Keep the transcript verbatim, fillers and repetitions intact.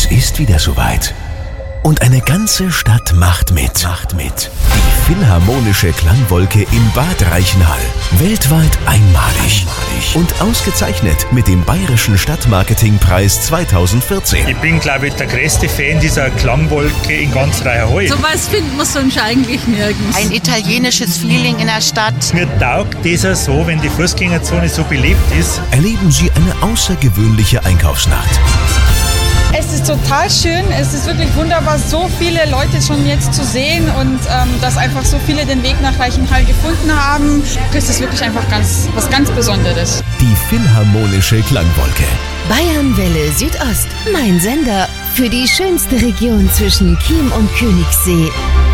ist wieder soweit. Und eine ganze Stadt macht mit. Macht mit. Die Philharmonische Klangwolke im Bad Reichenhall. Weltweit einmalig. Und ausgezeichnet mit dem Bayerischen Stadtmarketingpreis zweitausendvierzehn. Ich bin, glaube ich, der größte Fan dieser Klangwolke in ganz Reichenhall. So was findet man sonst eigentlich nirgends. Ein italienisches Feeling in der Stadt. Mir taugt dieser so, wenn die Fußgängerzone so belebt ist. Erleben Sie eine außergewöhnliche Einkaufsnacht. Es ist total schön, es ist wirklich wunderbar, so viele Leute schon jetzt zu sehen und ähm, dass einfach so viele den Weg nach Reichenhall gefunden haben. Das ist wirklich einfach ganz, was ganz Besonderes. Die Philharmonische Klangwolke. Bayernwelle Südost, mein Sender für die schönste Region zwischen Chiem und Königssee.